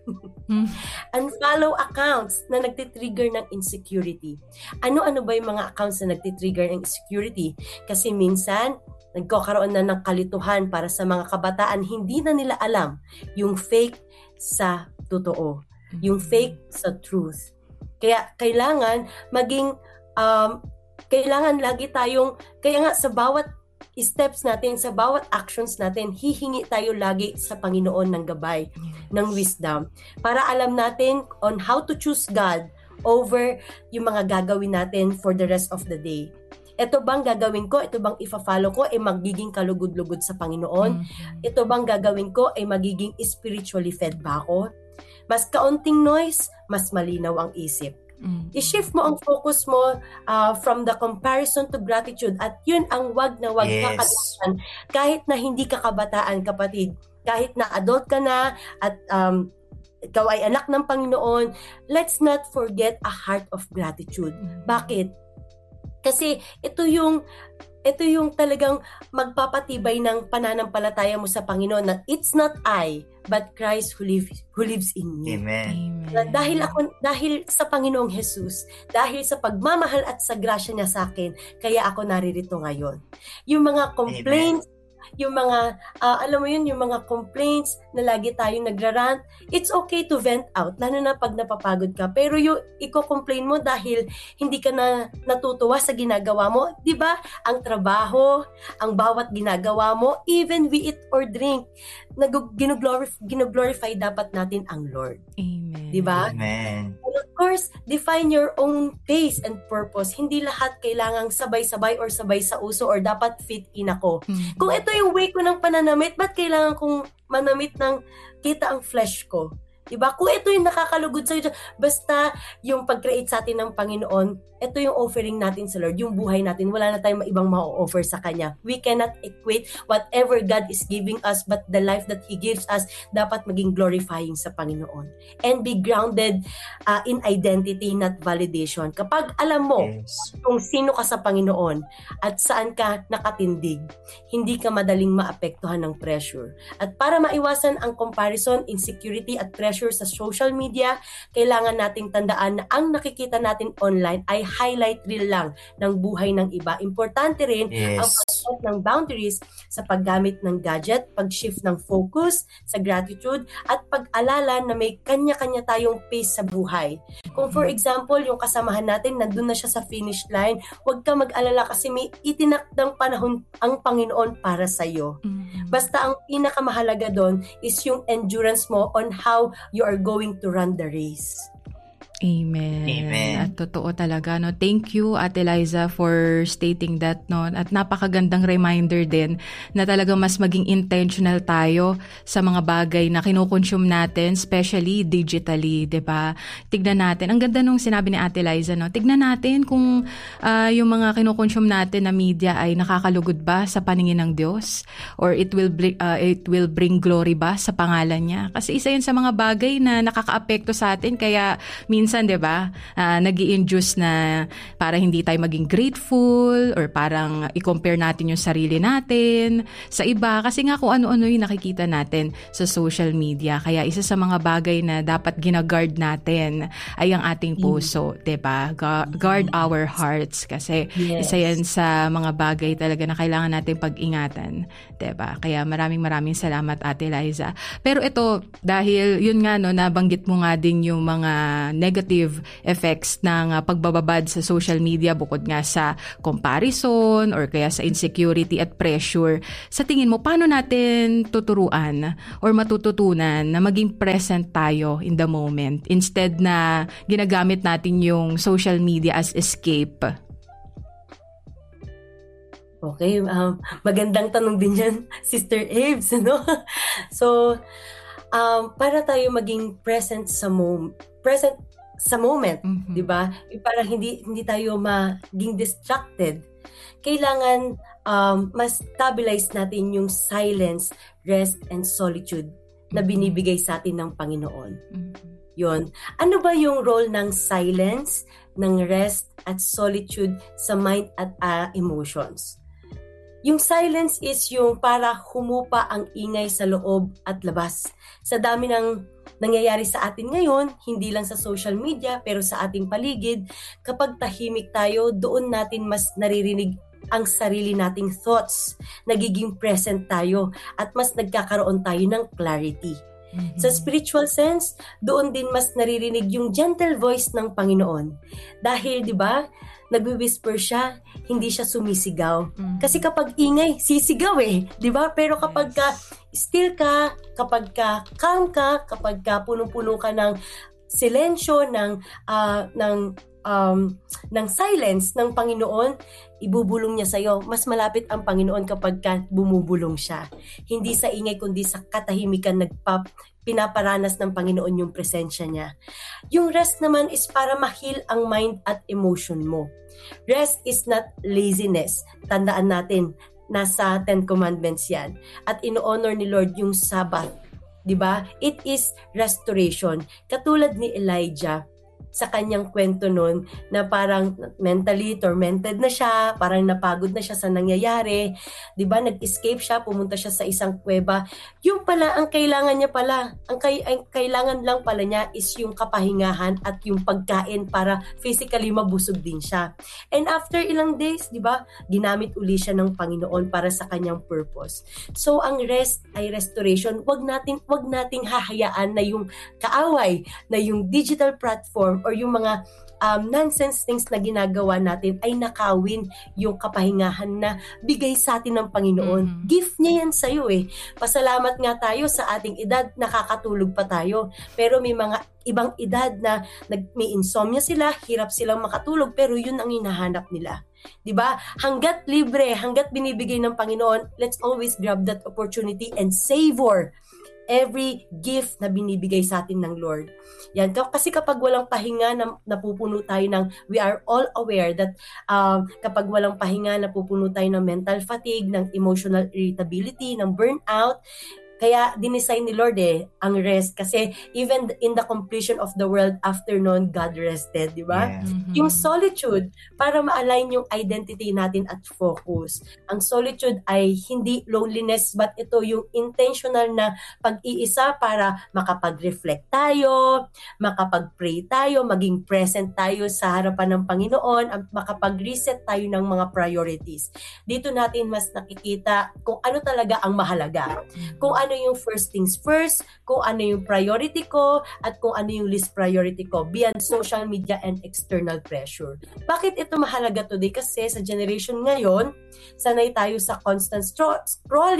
[SPEAKER 3] Unfollow accounts na nagtitrigger ng insecurity. Ano-ano ba yung mga accounts na nagtitrigger ng insecurity? Kasi minsan nagkakaroon na ng kalituhan para sa mga kabataan, hindi na nila alam yung fake sa totoo, yung fake sa truth. Kaya kailangan maging, um, kailangan lagi tayong, kaya nga sa bawat steps natin, sa bawat actions natin, hihingi tayo lagi sa Panginoon ng gabay, ng wisdom, para alam natin on how to choose God over yung mga gagawin natin for the rest of the day. Ito bang gagawin ko? Ito bang ifa-follow ko ay magiging kalugod-lugod sa Panginoon? Mm-hmm. Ito bang gagawin ko ay magiging spiritually fed ba ako? Mas kaunting noise, mas malinaw ang isip. Mm-hmm. I-shift mo ang focus mo uh, from the comparison to gratitude, at yun ang wag na wag yes. kakalimutan. Kahit na hindi ka kabataan, kapatid, kahit na adult ka na at um, ikaw ay anak ng Panginoon, let's not forget a heart of gratitude. Mm-hmm. Bakit? Kasi ito yung ito yung talagang magpapatibay ng pananampalataya mo sa Panginoon, na it's not I but Christ who lives who lives in me.
[SPEAKER 2] Amen.
[SPEAKER 3] Amen. Dahil ako dahil sa Panginoong Jesus, dahil sa pagmamahal at sa grasya niya sa akin, kaya ako naririto ngayon. Yung mga complaints, Amen. Yung mga, uh, alam mo yun, yung mga complaints na lagi tayong nagrarant, it's okay to vent out, lalo na pag napapagod ka. Pero yung i-complain mo dahil hindi ka na natutuwa sa ginagawa mo, di ba? Ang trabaho, ang bawat ginagawa mo, even we eat or drink, ginoglorify, ginoglorify dapat natin ang Lord.
[SPEAKER 1] Amen.
[SPEAKER 3] Di ba?
[SPEAKER 2] Amen.
[SPEAKER 3] And of course, define your own pace and purpose. Hindi lahat kailangang sabay-sabay or sabay sa uso or dapat fit in ako. Mm-hmm. Kung ito yung way ko ng pananamit, ba't kailangan kong manamit ng kita ang flesh ko? Diba? Kung ito yung nakakalugod sa iyo, basta yung pag-create sa atin ng Panginoon, ito yung offering natin sa Lord, yung buhay natin, wala na tayong ibang ma-offer sa Kanya. We cannot equate whatever God is giving us, but the life that He gives us, dapat maging glorifying sa Panginoon. And be grounded uh, in identity, not validation. Kapag alam mo yes. kung sino ka sa Panginoon at saan ka nakatindig, hindi ka madaling maapektuhan ng pressure. At para maiwasan ang comparison, insecurity at pressure sa social media, kailangan nating tandaan na ang nakikita natin online ay highlight reel lang ng buhay ng iba. Importante rin yes. ang pag-set ng boundaries sa paggamit ng gadget, pag-shift ng focus sa gratitude, at pag-alala na may kanya-kanya tayong pace sa buhay. Kung for example, yung kasamahan natin, nandun na siya sa finish line, huwag ka mag-alala kasi may itinakdang panahon ang Panginoon para sa iyo. Mm-hmm. Basta ang pinakamahalaga doon is yung endurance mo on how you are going to run the race.
[SPEAKER 1] Amen.
[SPEAKER 2] Amen.
[SPEAKER 1] At totoo talaga, no? Thank you, Ate Liza, for stating that, no? At napakagandang reminder din na talaga mas maging intentional tayo sa mga bagay na kinukonsume natin, especially digitally, di ba? Tignan natin. Ang ganda nung sinabi ni Ate Liza, no? Tignan natin kung uh, yung mga kinukonsume natin na media ay nakakalugod ba sa paningin ng Diyos? Or it will, bring, uh, it will bring glory ba sa pangalan niya? Kasi isa yun sa mga bagay na nakakaapekto sa atin, kaya minsan Minsan, di ba, uh, nag-i-induce na para hindi tayo maging grateful or parang i-compare natin yung sarili natin sa iba. Kasi nga kung ano-ano yung nakikita natin sa social media. Kaya isa sa mga bagay na dapat gina-guard natin ay ang ating puso, di ba? Guard our hearts. Kasi yes. Isa yan sa mga bagay talaga na kailangan natin pag-ingatan. Di ba? Kaya maraming maraming salamat, Ate Liza. Pero ito, dahil yun nga, no, nabanggit mo nga din yung mga negative negative effects ng uh, pagbababad sa social media bukod nga sa comparison or kaya sa insecurity at pressure. Sa tingin mo, paano natin tuturuan or matututunan na maging present tayo in the moment instead na ginagamit natin yung social media as escape?
[SPEAKER 3] Okay, um, magandang tanong din yan, Sister Aves, no? So, um, para tayo maging present sa moment, present sa moment, mm-hmm. 'di ba? Para hindi hindi tayo maging distracted. Kailangan um mas stabilize natin yung silence, rest and solitude mm-hmm. na binibigay sa atin ng Panginoon. Mm-hmm. 'Yon. Ano ba yung role ng silence, ng rest at solitude sa mind at uh, emotions? Yung silence is yung para humupa ang ingay sa loob at labas. Sa dami ng nangyayari sa atin ngayon, hindi lang sa social media, pero sa ating paligid, kapag tahimik tayo, doon natin mas naririnig ang sarili nating thoughts. Nagiging present tayo at mas nagkakaroon tayo ng clarity. Mm-hmm. Sa spiritual sense, doon din mas naririnig yung gentle voice ng Panginoon. Dahil, di ba, nagwi-whisper siya, hindi siya sumisigaw. Mm-hmm. Kasi kapag ingay, sisigaw eh, di ba? Pero kapag ka still ka, kapag ka calm ka, kapag ka punong-puno ka ng silensyo, ng uh, ng um, ng silence ng Panginoon, ibubulong niya sa'yo. Mas malapit ang Panginoon kapag ka bumubulong siya. Hindi sa ingay, kundi sa katahimikan nagpap pinaparanas ng Panginoon yung presensya niya. Yung rest naman is para ma-heal ang mind at emotion mo. Rest is not laziness. Tandaan natin, nasa Ten Commandments yan. At ino-honor ni Lord yung Sabbath. Diba? It is restoration. Katulad ni Elijah, sa kanyang kwento nun na parang mentally tormented na siya, parang napagod na siya sa nangyayari, 'di ba? Nag-escape siya, pumunta siya sa isang kuweba. Yung pala ang kailangan niya pala, ang, kay, ang kailangan lang pala niya is yung kapahingahan at yung pagkain para physically mabusog din siya. And after ilang days, 'di ba? Ginamit uli siya ng Panginoon para sa kanyang purpose. So ang rest ay restoration. Wag natin wag nating hahayaan na yung kaaway, na yung digital platform or yung mga um, nonsense things na ginagawa natin ay nakawin yung kapahingahan na bigay sa atin ng Panginoon. Mm-hmm. Gift niya yan sa'yo eh. Pasalamat nga tayo sa ating edad, nakakatulog pa tayo. Pero may mga ibang edad na nag, may insomnia sila, hirap silang makatulog, pero yun ang hinahanap nila. 'Di ba? Hangga't libre, hangga't binibigay ng Panginoon, let's always grab that opportunity and savor every gift na binibigay sa atin ng Lord. Yan. Kasi kapag walang pahinga, na, napupuno tayo ng, we are all aware that um, kapag walang pahinga, napupuno tayo ng mental fatigue, ng emotional irritability, ng burnout. Kaya dinesign ni Lord eh, ang rest. Kasi even in the completion of the world, after noon, God rested, di ba? Yeah. Mm-hmm. Yung solitude, para ma-align yung identity natin at focus. Ang solitude ay hindi loneliness, but ito yung intentional na pag-iisa para makapag-reflect tayo, makapag-pray tayo, maging present tayo sa harapan ng Panginoon, at makapag-reset tayo ng mga priorities. Dito natin mas nakikita kung ano talaga ang mahalaga. Kung ano yung first things first, kung ano yung priority ko, at kung ano yung least priority ko beyond social media and external pressure. Bakit ito mahalaga today? Kasi sa generation ngayon, sanay tayo sa constant stro- scrolling,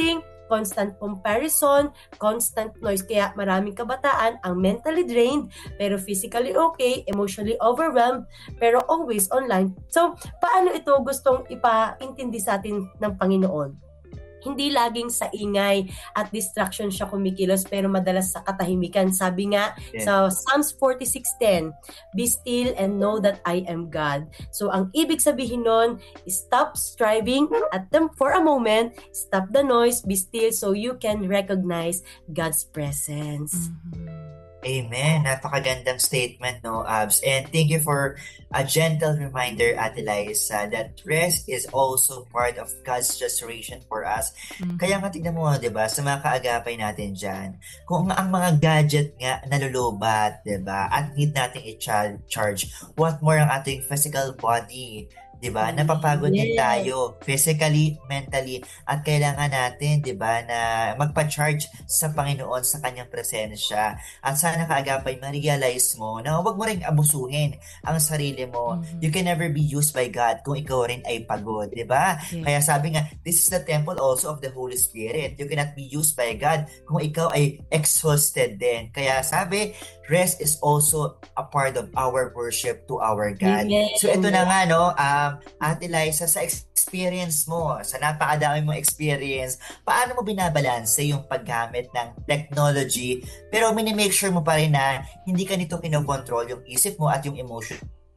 [SPEAKER 3] constant comparison, constant noise. Kaya maraming kabataan ang mentally drained, pero physically okay, emotionally overwhelmed, pero always online. So, paano ito gustong ipaintindi sa atin ng Panginoon? Hindi laging sa ingay at distraction siya kumikilos, pero madalas sa katahimikan. Sabi nga yeah. sa Psalms forty-six ten, "Be still and know that I am God." So ang ibig sabihin nun, stop striving at them for a moment, stop the noise, be still so you can recognize God's presence.
[SPEAKER 1] Mm-hmm.
[SPEAKER 2] Amen. Napakagandang statement, no, Abs? And thank you for a gentle reminder, Ate Liza, that rest is also part of God's restoration for us. Mm-hmm. Kaya nga tignan mo, di ba, sa mga kaagapay natin dyan, kung ang mga gadget nga nalulubat, di ba, at need natin i-charge, what more ang ating physical body, diba? Napapagod yes. din tayo physically, mentally, at kailangan natin, diba, na magpa-charge sa Panginoon sa kanyang presensya. At sana kaagapay, ma-realize mo na huwag mo rin abusuhin ang sarili mo. Mm-hmm. You can never be used by God kung ikaw rin ay pagod, diba? Yes. Kaya sabi nga, this is the temple also of the Holy Spirit. You cannot be used by God kung ikaw ay exhausted din. Kaya sabi, rest is also a part of our worship to our God. Yes. So ito na nga, no, um, Ate Liza, sa experience mo, sa napakadami mong experience, paano mo binabalanse yung paggamit ng technology, pero minimake sure mo pa rin na hindi ka nito kinokontrol yung isip mo at yung emotion?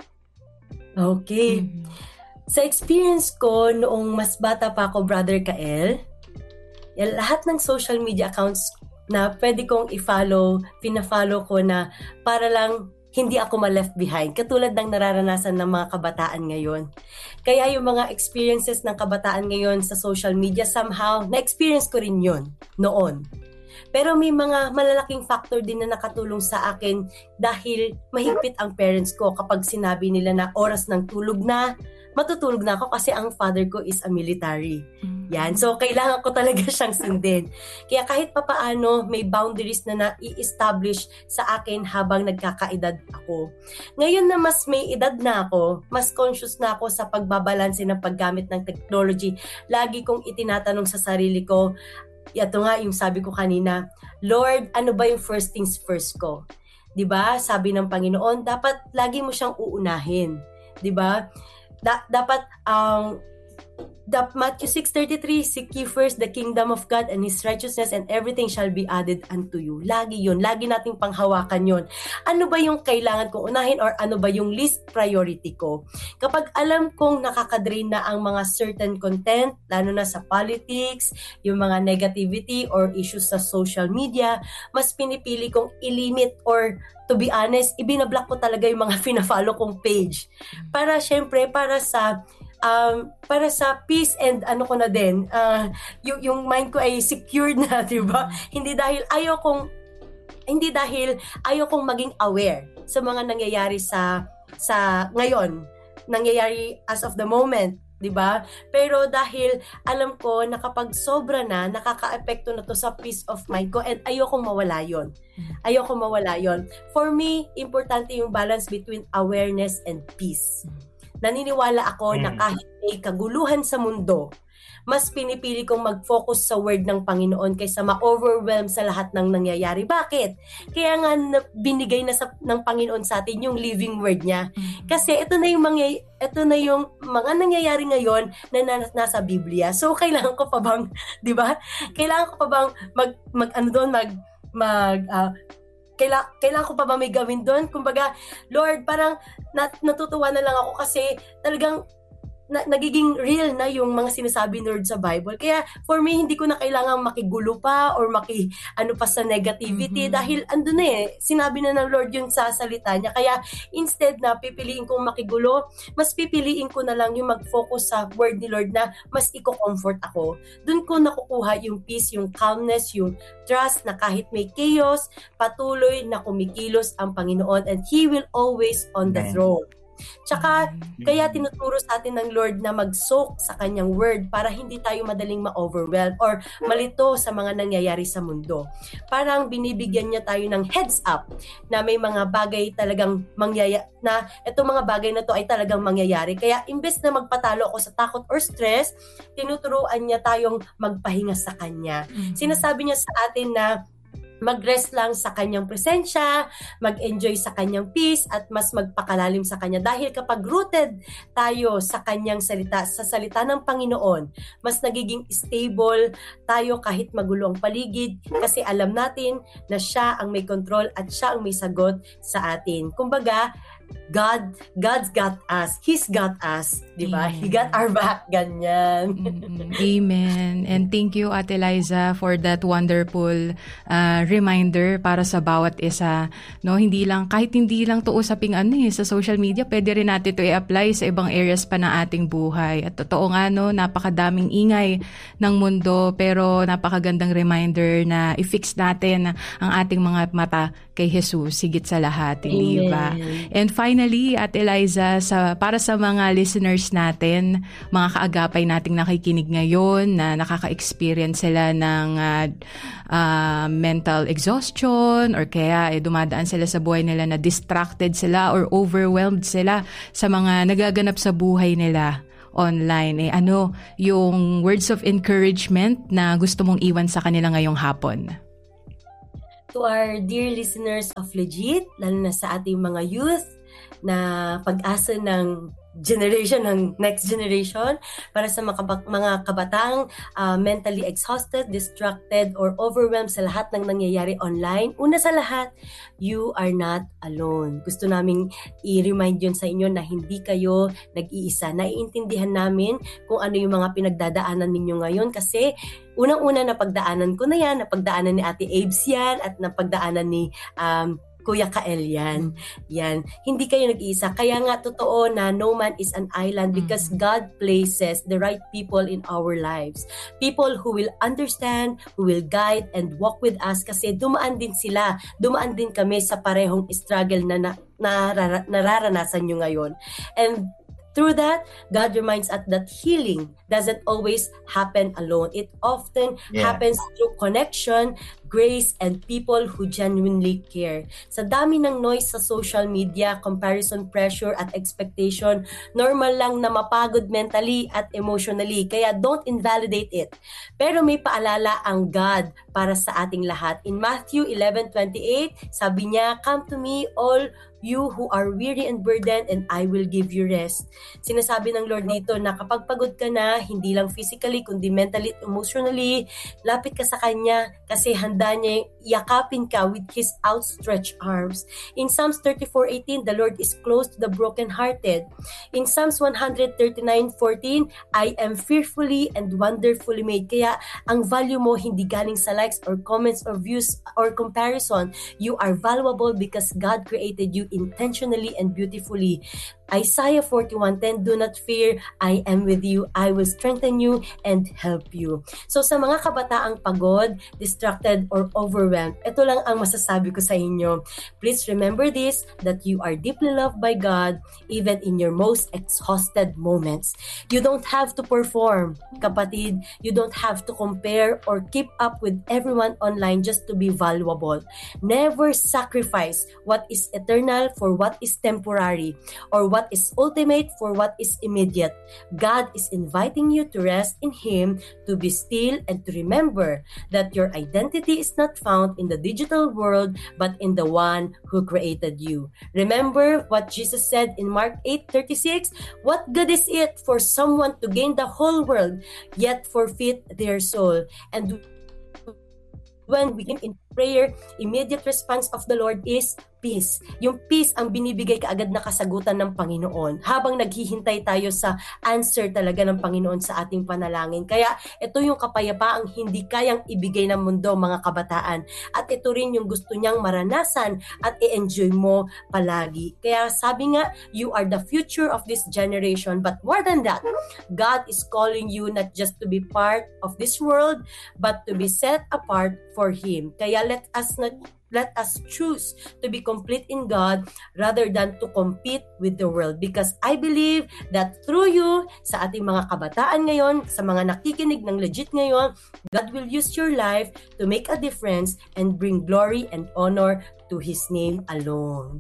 [SPEAKER 3] Okay. Mm-hmm. Sa experience ko, noong mas bata pa ako, Brother Kael, yan, lahat ng social media accounts na pwede kong i-follow, pina-follow ko na para lang hindi ako ma-left behind, katulad ng nararanasan ng mga kabataan ngayon. Kaya yung mga experiences ng kabataan ngayon sa social media, somehow, na-experience ko rin yun noon. Pero may mga malalaking factor din na nakatulong sa akin dahil mahigpit ang parents ko kapag sinabi nila na oras ng tulog na, matutulog na ako kasi ang father ko is a military. Yan. So, kailangan ko talaga siyang sundin. Kaya kahit papaano, may boundaries na na-i-establish sa akin habang nagkakaedad ako. Ngayon na mas may edad na ako, mas conscious na ako sa pagbabalanse ng paggamit ng technology. Lagi kong itinatanong sa sarili ko, ito nga yung sabi ko kanina, Lord, ano ba yung first things first ko? 'Di ba? Sabi ng Panginoon, dapat lagi mo siyang uunahin. 'Di ba? Da- dapat ang um, Matthew six thirty-three, seek ye first the kingdom of God and His righteousness and everything shall be added unto you. Lagi yun. Lagi nating panghawakan yun. Ano ba yung kailangan kong unahin or ano ba yung least priority ko? Kapag alam kong nakakadrain na ang mga certain content, lalo na sa politics, yung mga negativity or issues sa social media, mas pinipili kong ilimit or to be honest, ibinablock ko talaga yung mga fina-follow kong page. Para syempre, para sa Um, para sa peace and ano ko na din, uh, yung, yung mind ko ay secured na, diba? Hindi dahil ayaw kong, hindi dahil ayaw kong maging aware sa mga nangyayari sa, sa ngayon, nangyayari as of the moment, diba? Pero dahil alam ko na kapag sobra na, nakaka-epekto na to sa peace of mind ko and ayokong mawala yon. Ayokong mawala yon. For me, importante yung balance between awareness and peace. Naniniwala ako mm. na kahit may kaguluhan sa mundo, mas pinipili kong mag-focus sa word ng Panginoon kaysa ma-overwhelm sa lahat ng nangyayari. Bakit? Kaya nga binigay na sa, ng Panginoon sa atin yung living word niya. Mm. Kasi ito na yung mga ito na yung mga nangyayari ngayon na, na nasa Biblia. So kailangan ko pa bang, 'di ba? Kailangan ko pa bang mag mag ano doon mag mag uh, Kaila, kailangan ko pa ba may gawin doon? Kumbaga, Lord, parang nat, natutuwa na lang ako kasi talagang na, nagiging real na yung mga sinasabi ni Lord sa Bible. Kaya for me, hindi ko na kailangang makigulo pa or maki ano pa sa negativity mm-hmm. dahil andun na eh. Sinabi na ng Lord yun sa salita niya. Kaya instead na pipiliin kong makigulo, mas pipiliin ko na lang yung mag-focus sa word ni Lord na mas i-comfort ako. Doon ko nakukuha yung peace, yung calmness, yung trust na kahit may chaos, patuloy na kumikilos ang Panginoon and He will always on the Amen. Throne. Tsaka, kaya tinuturo sa atin ng Lord na mag-soak sa kanyang word para hindi tayo madaling ma-overwhelm or malito sa mga nangyayari sa mundo. Parang binibigyan niya tayo ng heads up na may mga bagay talagang mangyayari, na itong mga bagay na to ay talagang mangyayari. Kaya imbes na magpatalo ako sa takot or stress, tinuturuan niya tayong magpahinga sa kanya. Sinasabi niya sa atin na mag-rest lang sa kanyang presensya, mag-enjoy sa kanyang peace, at mas magpakalalim sa kanya. Dahil kapag rooted tayo sa kanyang salita, sa salita ng Panginoon, mas nagiging stable tayo kahit magulo ang paligid kasi alam natin na siya ang may control at siya ang may sagot sa atin. Kumbaga, God, God's got us. He's got us. Diba? He got our back. Ganyan.
[SPEAKER 1] Mm-hmm. Amen. And thank you, Ate Liza, for that wonderful uh, reminder para sa bawat isa. No, hindi lang, kahit hindi lang to usaping ano eh, sa social media, pwede rin natin to i-apply sa ibang areas pa ng ating buhay. At totoo nga, no, napakadaming ingay ng mundo, pero napakagandang reminder na i-fix natin ang ating mga mata kay Jesus, higit sa lahat, hindi ba? And finally, Ate Liza, sa, para sa mga listeners natin, mga kaagapay nating nakikinig ngayon na nakaka-experience sila ng uh, uh, mental exhaustion or kaya eh, dumadaan sila sa buhay nila na distracted sila or overwhelmed sila sa mga nagaganap sa buhay nila online. Eh, ano yung words of encouragement na gusto mong iwan sa kanila ngayong hapon?
[SPEAKER 3] To our dear listeners of Legit, lalo na sa ating mga youth na pag-asa ng generation, ng next generation, para sa mga, kab- mga kabatang uh, mentally exhausted, distracted, or overwhelmed sa lahat ng nangyayari online. Una sa lahat, you are not alone. Gusto naming i-remind yun sa inyo na hindi kayo nag-iisa. Naiintindihan namin kung ano yung mga pinagdadaanan ninyo ngayon kasi unang-una na pagdaanan ko na yan, napagdaanan ni Ate Abes yan, at napagdaanan ni um, Kuya Kael yan. Yan. Hindi kayo nag-iisa. Kaya nga totoo na no man is an island because God places the right people in our lives. People who will understand, who will guide and walk with us kasi dumaan din sila. Dumaan din kami sa parehong struggle na, na, na nararanasan nyo ngayon. And through that, God reminds us that healing doesn't always happen alone. It often yeah. happens through connection, grace, and people who genuinely care. Sa dami ng noise sa social media, comparison, pressure, at expectation, normal lang na mapagod mentally at emotionally. Kaya don't invalidate it. Pero may paalala ang God para sa ating lahat. In Matthew eleven twenty-eight, sabi niya, "Come to me, all you who are weary and burdened, and I will give you rest." Sinasabi ng Lord dito na kapag pagod ka na, hindi lang physically, kundi mentally, emotionally, lapit ka sa Kanya kasi handa niya yakapin ka with His outstretched arms. In Psalms thirty-four eighteen, the Lord is close to the brokenhearted. In Psalms one thirty-nine fourteen, I am fearfully and wonderfully made. Kaya ang value mo hindi galing sa likes or comments or views or comparison. You are valuable because God created you intentionally and beautifully. Isaiah forty-one ten, do not fear, I am with you, I will strengthen you and help you. So sa mga kabataang pagod, distracted, or overwhelmed, ito lang ang masasabi ko sa inyo. Please remember this, that you are deeply loved by God even in your most exhausted moments. You don't have to perform, kapatid. You don't have to compare or keep up with everyone online just to be valuable. Never sacrifice what is eternal for what is temporary, or what is ultimate for what is immediate. God is inviting you to rest in Him, to be still, and to remember that your identity is not found in the digital world, but in the one who created you. Remember what Jesus said in Mark eight thirty-six, "What good is it for someone to gain the whole world, yet forfeit their soul?" And when we get in prayer, immediate response of the Lord is peace. Yung peace ang binibigay kaagad na kasagutan ng Panginoon habang naghihintay tayo sa answer talaga ng Panginoon sa ating panalangin. Kaya ito yung kapayapaang hindi kayang ibigay ng mundo, mga kabataan. At ito rin yung gusto niyang maranasan at i-enjoy mo palagi. Kaya sabi nga, you are the future of this generation. But more than that, God is calling you not just to be part of this world, but to be set apart for Him. Kaya let us not let us choose to be complete in God rather than to compete with the world. Because I believe that through you, sa ating mga kabataan ngayon, sa mga nakikinig ng Legit ngayon, God will use your life to make a difference and bring glory and honor to His name alone.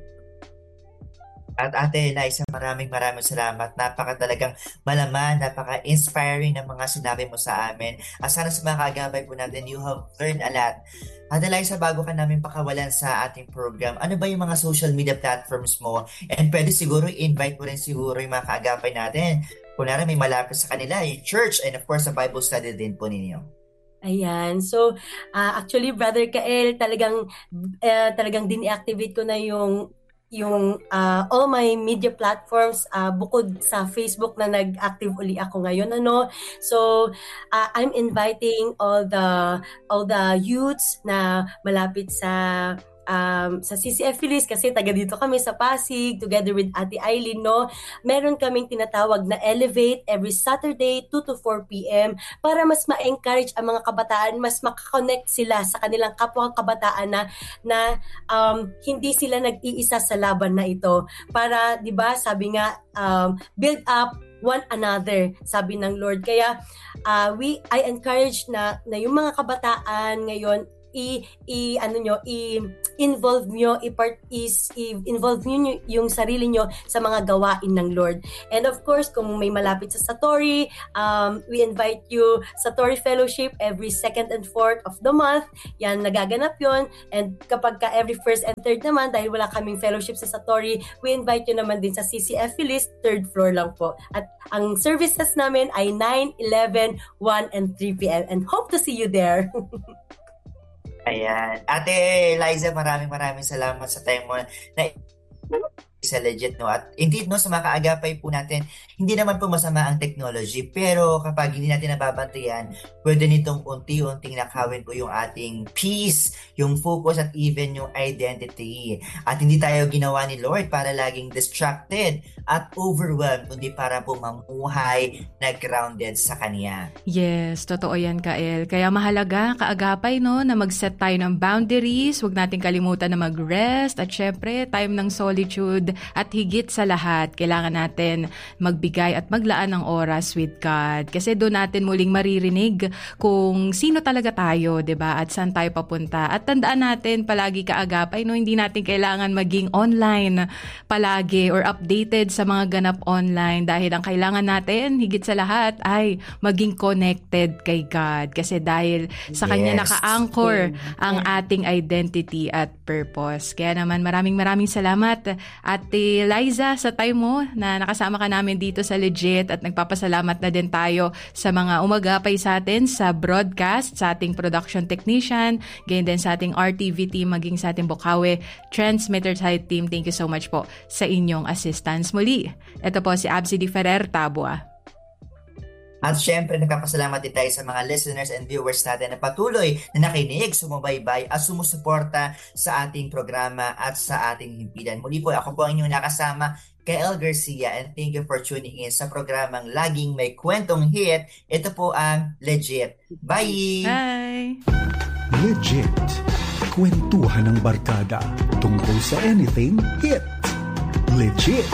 [SPEAKER 2] At Ate Eliza, maraming maraming salamat. Napaka talagang malaman, napaka-inspiring ng mga sinabi mo sa amin. At sana sa mga kaagapay po natin, you have learned a lot. Ate Eliza, bago ka namin pakawalan sa ating program, ano ba yung mga social media platforms mo? And pwede siguro invite mo rin siguro yung mga kaagapay natin. Kung naran may malapit sa kanila, yung church and of course sa Bible study din po ninyo.
[SPEAKER 3] Ayan. So, uh, actually, Brother Kael, talagang, uh, talagang din-activate ko na yung yung uh, all my media platforms uh, bukod sa Facebook na nag-active uli ako ngayon, ano. So uh, I'm inviting all the all the youths na malapit sa Um, sa C C F Phillies, kasi taga dito kami sa Pasig, together with Ate Eileen, no? Meron kaming tinatawag na Elevate every Saturday, two to four p.m. para mas ma-encourage ang mga kabataan, mas makakonect sila sa kanilang kapwa kabataan na, na um, hindi sila nag-iisa sa laban na ito. Para, di ba, sabi nga, um, build up one another, sabi ng Lord. Kaya, uh, we, I encourage na, na yung mga kabataan ngayon, i i ano nyo i involve nyo i part is i involve nyo yung sarili nyo sa mga gawain ng Lord. And of course, kung may malapit sa Satori, um we invite you sa Satori Fellowship every second and fourth of the month. Yan, nagaganap yon. And kapag ka every first and third naman, dahil wala kaming fellowship sa Satori, we invite you naman din sa C C F Phillies, third floor lang po. At ang services namin ay nine, eleven, one, and three p.m. and hope to see you there.
[SPEAKER 2] Ayan. Ate Eliza, maraming maraming salamat sa time mo na sa Legit, no? At indeed, no, sa mga kaagapay po natin, hindi naman po masama ang technology, pero kapag hindi natin nababantayan, pwede nitong unti-unting nakawin po yung ating peace, yung focus, at even yung identity. At hindi tayo ginawa ni Lord para laging distracted at overwhelmed, kundi para po mamuhay na grounded sa Kanya.
[SPEAKER 1] Yes, totoo yan, Kael. Kaya mahalaga, kaagapay, no, na mag-set tayo ng boundaries, huwag natin kalimutan na mag-rest, at syempre, time ng solitude. At higit sa lahat, kailangan natin magbigay at maglaan ng oras with God. Kasi doon natin muling maririnig kung sino talaga tayo, 'di ba? At saan tayo papunta. At tandaan natin palagi kaagapay, no, hindi natin kailangan maging online palagi or updated sa mga ganap online, dahil ang kailangan natin higit sa lahat ay maging connected kay God. Kasi dahil sa Kanya
[SPEAKER 2] Yes.
[SPEAKER 1] naka-anchor ang ating identity at purpose. Kaya naman maraming maraming salamat Ate Liza sa time mo na nakasama ka namin dito sa Legit, at nagpapasalamat na din tayo sa mga umagapay sa atin sa broadcast, sa ating production technician, ganyan din sa ating R T V team, maging sa ating Bukawi Transmitter side team. Thank you so much po sa inyong assistance. Muli, ito po si Absi Di Ferrer, Tabua.
[SPEAKER 2] At syempre, nagpapasalamat din tayo sa mga listeners and viewers natin na patuloy na nakinig, sumubaybay at sumusuporta sa ating programa at sa ating himpilan. Muli po, ako po ang inyong nakasama, Kael Garcia, and thank you for tuning in sa programang Laging May Kwentong Hit. Ito po ang Legit. Bye!
[SPEAKER 1] Bye!
[SPEAKER 4] Legit. Kwentuhan ng barkada tungkol sa anything hit. Legit.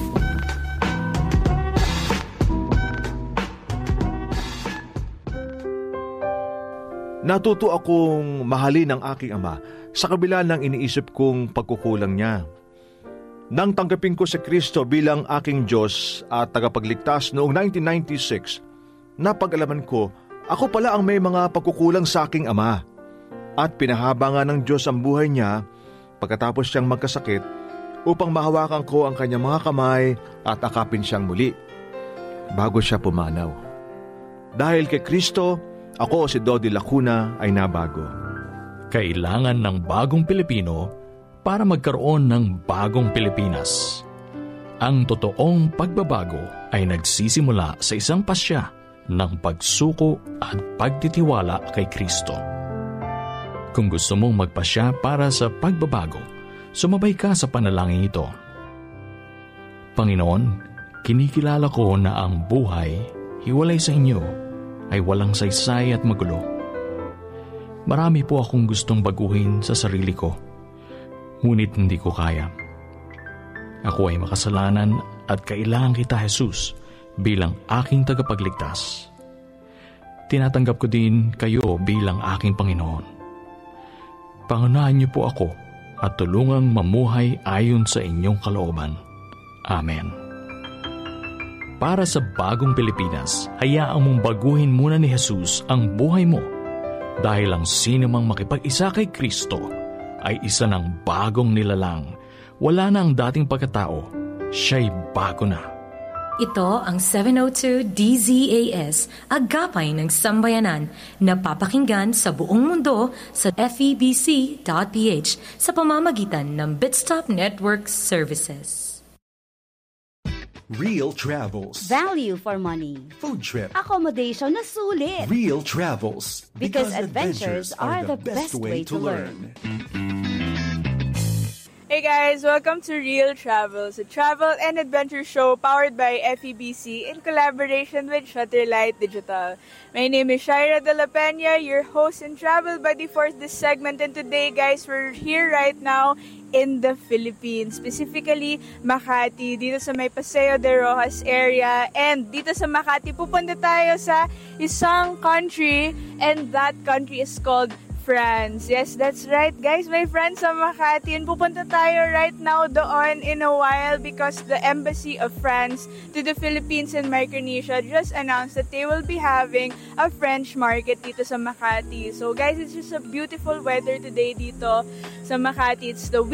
[SPEAKER 5] Natuto akong mahalin ang aking ama sa kabila ng iniisip kong pagkukulang niya. Nang tanggapin ko si Kristo bilang aking Diyos at tagapagligtas noong nineteen ninety-six, napag-alaman ko, ako pala ang may mga pagkukulang sa aking ama. At pinahaba nga ng Diyos ang buhay niya pagkatapos siyang magkasakit upang mahawakan ko ang kanyang mga kamay at akapin siyang muli bago siya pumanaw. Dahil kay Kristo, ako si Dodi Lacuna ay nabago.
[SPEAKER 6] Kailangan ng bagong Pilipino para magkaroon ng bagong Pilipinas. Ang totoong pagbabago ay nagsisimula sa isang pasya ng pagsuko at pagtitiwala kay Kristo. Kung gusto mong magpasya para sa pagbabago, sumabay ka sa panalangin ito. Panginoon, kinikilala ko na ang buhay hiwalay sa inyo ay walang saysay at magulo. Marami po akong gustong baguhin sa sarili ko, ngunit hindi ko kaya. Ako ay makasalanan at kailangan kita, Jesus, bilang aking tagapagligtas. Tinatanggap ko din kayo bilang aking Panginoon. Pangunahan niyo po ako at tulungang mamuhay ayon sa inyong kalooban. Amen. Para sa bagong Pilipinas, hayaan mong baguhin muna ni Jesus ang buhay mo, dahil ang sino mang makipag-isa kay Kristo ay isa ng bagong nilalang. Wala na ang dating pagkatao, siya'y bago na.
[SPEAKER 7] Ito ang seven oh two D Z A S, Agapay ng Sambayanan, na papakinggan sa buong mundo sa F E B C dot P H sa pamamagitan ng Bitstop Network Services.
[SPEAKER 4] Real Travels.
[SPEAKER 8] Value for money.
[SPEAKER 4] Food trip.
[SPEAKER 8] Accommodation na sulit.
[SPEAKER 4] Real Travels.
[SPEAKER 8] Because, because adventures are the best way to learn.
[SPEAKER 9] Hey guys, welcome to Real Travels, a travel and adventure show powered by F E B C in collaboration with Shutterlight Digital. My name is Shaira De La Peña, your host and travel buddy for this segment. And today, guys, we're here right now in the Philippines, specifically Makati, dito sa may Paseo de Rojas area. And dito sa Makati, pupunta tayo sa isang country, and that country is called France. Yes, that's right, guys. My friends sa Makati. And pupunta tayo right now doon in a while because the Embassy of France to the Philippines and Micronesia just announced that they will be having a French market dito sa Makati. So, guys, it's just a beautiful weather today dito sa Makati. It's the